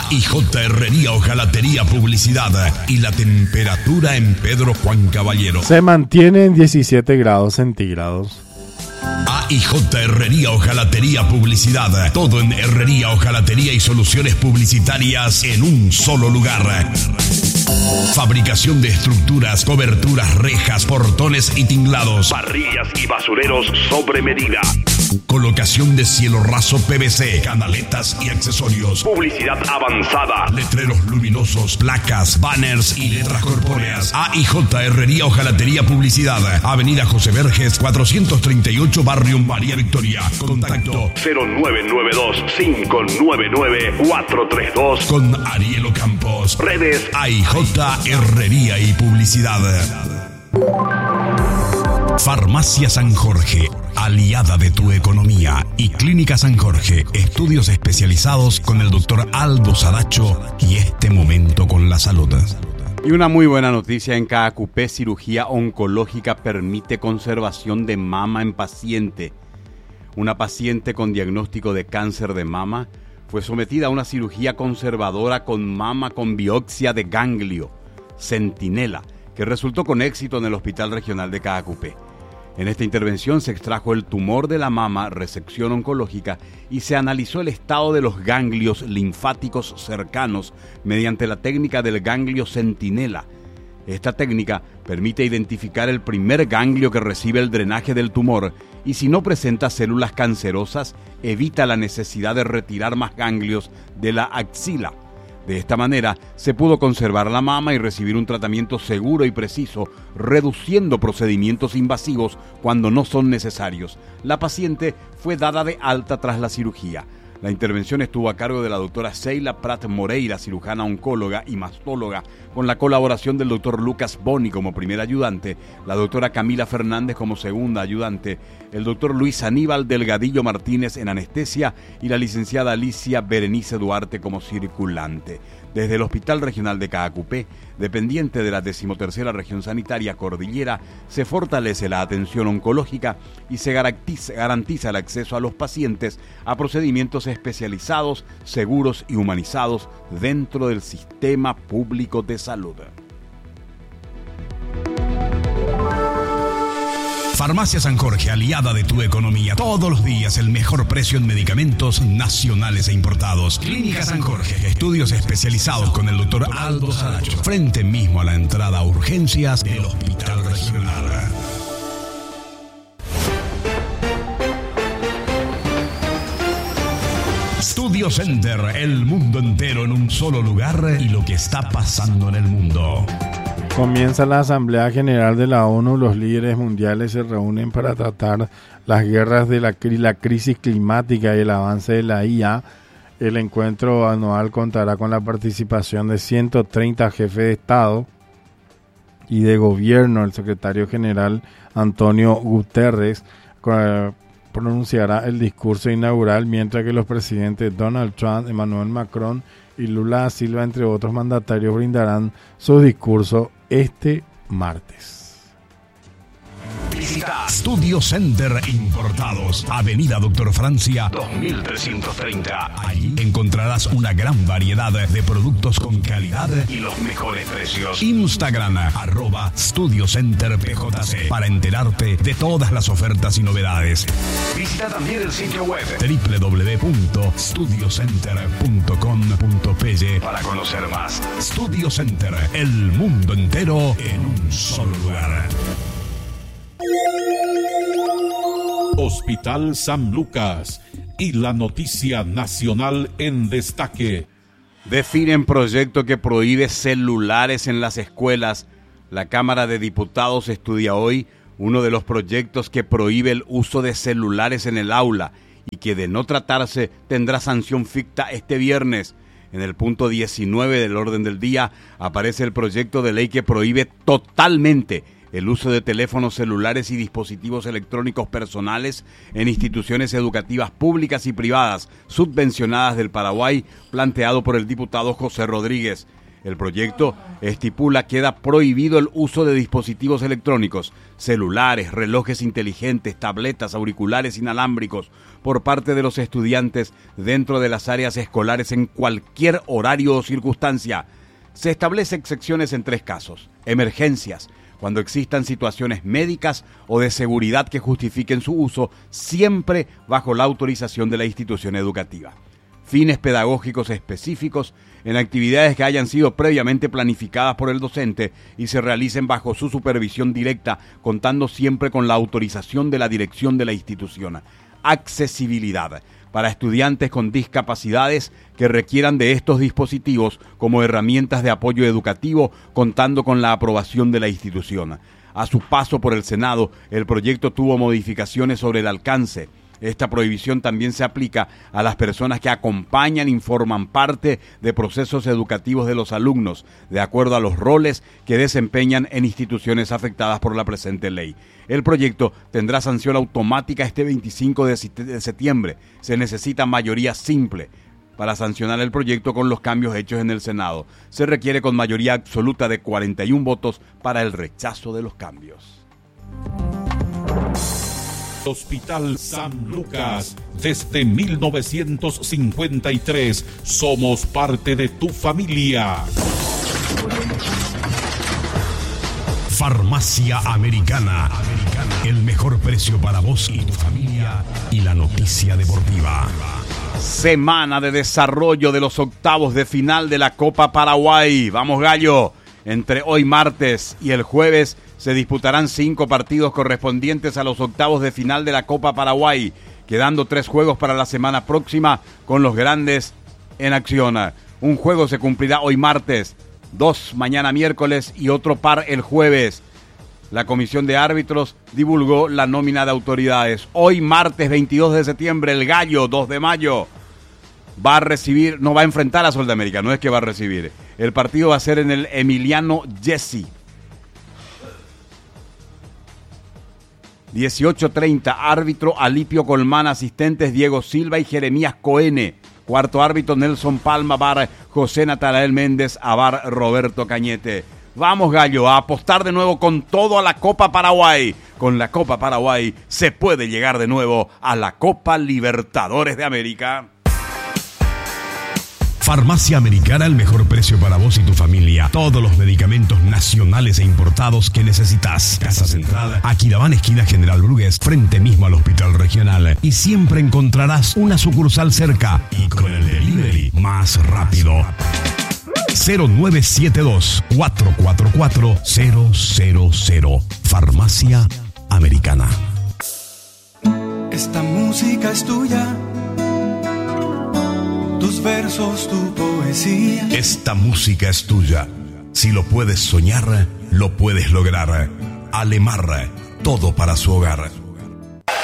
AIJ Herrería Hojalatería Publicidad y la temperatura en Pedro Juan Caballero se mantiene en 17 grados centígrados. AIJ Herrería Hojalatería Publicidad. Todo en herrería, hojalatería y soluciones publicitarias en un solo lugar. Fabricación de estructuras, coberturas, rejas, portones y tinglados, parrillas y basureros sobre medida. Colocación de cielo raso PVC, canaletas y accesorios. Publicidad avanzada. Letreros luminosos, placas, banners y letras corpóreas. AIJ Herrería Hojalatería Publicidad. Avenida José Verges, 438, Barrio María Victoria. Contacto 0992-599-432. Con Ariel Ocampos. Redes AIJ Herrería y Publicidad. Farmacia San Jorge, aliada de tu economía, y Clínica San Jorge, estudios especializados con el doctor Aldo Sadacho y este momento con la salud. Y una muy buena noticia: en Caacupé, cirugía oncológica permite conservación de mama en paciente. Una paciente con diagnóstico de cáncer de mama fue sometida a una cirugía conservadora con mama con biopsia de ganglio, centinela, que resultó con éxito en el Hospital Regional de Caacupé. En esta intervención se extrajo el tumor de la mama, resección oncológica, y se analizó el estado de los ganglios linfáticos cercanos mediante la técnica del ganglio centinela. Esta técnica permite identificar el primer ganglio que recibe el drenaje del tumor y, si no presenta células cancerosas, evita la necesidad de retirar más ganglios de la axila. De esta manera, se pudo conservar la mama y recibir un tratamiento seguro y preciso, reduciendo procedimientos invasivos cuando no son necesarios. La paciente fue dada de alta tras la cirugía. La intervención estuvo a cargo de la doctora Seila Prat Moreira, cirujana oncóloga y mastóloga, con la colaboración del doctor Lucas Boni como primer ayudante, la doctora Camila Fernández como segunda ayudante, el doctor Luis Aníbal Delgadillo Martínez en anestesia y la licenciada Alicia Berenice Duarte como circulante. Desde el Hospital Regional de Caacupé, dependiente de la 13ª Región Sanitaria Cordillera, se fortalece la atención oncológica y se garantiza el acceso a los pacientes a procedimientos especializados, seguros y humanizados dentro del sistema público de salud. Farmacia San Jorge, aliada de tu economía. Todos los días el mejor precio en medicamentos nacionales e importados. Clínica San Jorge, estudios especializados con el doctor Aldo Sadacho. Frente mismo a la entrada a urgencias del Hospital Regional. Studio Center, el mundo entero en un solo lugar y lo que está pasando en el mundo. Comienza la Asamblea General de la ONU. Los líderes mundiales se reúnen para tratar las guerras de la crisis climática y el avance de la IA. El encuentro anual contará con la participación de 130 jefes de Estado y de gobierno. El secretario general Antonio Guterres pronunciará el discurso inaugural, mientras que los presidentes Donald Trump, Emmanuel Macron y Lula da Silva, entre otros mandatarios, brindarán su discurso este martes. Visita Studio Center Importados, Avenida Doctor Francia 2330. Allí encontrarás una gran variedad de productos con calidad y los mejores precios. Instagram @StudioCenterPJC para enterarte de todas las ofertas y novedades. Visita también el sitio web www.studiocenter.com.py para conocer más. Studio Center, el mundo entero en un solo lugar. Hospital San Lucas y la noticia nacional en destaque. Definen proyecto que prohíbe celulares en las escuelas. La Cámara de Diputados estudia hoy uno de los proyectos que prohíbe el uso de celulares en el aula y que, de no tratarse, tendrá sanción ficta este viernes. En el punto 19 del orden del día aparece el proyecto de ley que prohíbe totalmente el uso de teléfonos celulares y dispositivos electrónicos personales en instituciones educativas públicas y privadas subvencionadas del Paraguay, planteado por el diputado José Rodríguez. El proyecto estipula que queda prohibido el uso de dispositivos electrónicos, celulares, relojes inteligentes, tabletas, auriculares inalámbricos por parte de los estudiantes dentro de las áreas escolares en cualquier horario o circunstancia. Se establecen excepciones en 3 casos: emergencias, cuando existan situaciones médicas o de seguridad que justifiquen su uso, siempre bajo la autorización de la institución educativa; fines pedagógicos específicos, en actividades que hayan sido previamente planificadas por el docente y se realicen bajo su supervisión directa, contando siempre con la autorización de la dirección de la institución; accesibilidad, para estudiantes con discapacidades que requieran de estos dispositivos como herramientas de apoyo educativo, contando con la aprobación de la institución. A su paso por el Senado, el proyecto tuvo modificaciones sobre el alcance. Esta prohibición también se aplica a las personas que acompañan y forman parte de procesos educativos de los alumnos, de acuerdo a los roles que desempeñan en instituciones afectadas por la presente ley. El proyecto tendrá sanción automática este 25 de septiembre. Se necesita mayoría simple para sancionar el proyecto con los cambios hechos en el Senado. Se requiere con mayoría absoluta de 41 votos para el rechazo de los cambios. Hospital San Lucas, desde 1953, somos parte de tu familia. Farmacia Americana. El mejor precio para vos y tu familia. Y la noticia deportiva. Semana de desarrollo de los octavos de final de la Copa Paraguay. Vamos, Gallo. Entre hoy martes y el jueves se disputarán 5 partidos correspondientes a los octavos de final de la Copa Paraguay, quedando 3 juegos para la semana próxima con los grandes en acción. Un juego se cumplirá hoy martes, 2 mañana miércoles y otro par el jueves. La comisión de árbitros divulgó la nómina de autoridades. Hoy martes 22 de septiembre el Gallo, 2 de mayo, va a recibir, no va a enfrentar a Sol de América, no es que va a recibir. El partido va a ser en el Emiliano Jessy. 18:30, árbitro Alipio Colmán, asistentes Diego Silva y Jeremías Coene. Cuarto árbitro Nelson Palma, VAR José Natanael Méndez, a VAR Roberto Cañete. Vamos, Gallo, a apostar de nuevo con todo a la Copa Paraguay. Con la Copa Paraguay se puede llegar de nuevo a la Copa Libertadores de América. Farmacia Americana, el mejor precio para vos y tu familia. Todos los medicamentos nacionales e importados que necesitas. Casa Central, Aquidabán, esquina General Brugués, frente mismo al Hospital Regional. Y siempre encontrarás una sucursal cerca. Y con el delivery más rápido. 0972-444-000. Farmacia Americana. Esta música es tuya. Tus versos, tu poesía. Esta música es tuya. Si lo puedes soñar, lo puedes lograr. Alemar, todo para su hogar.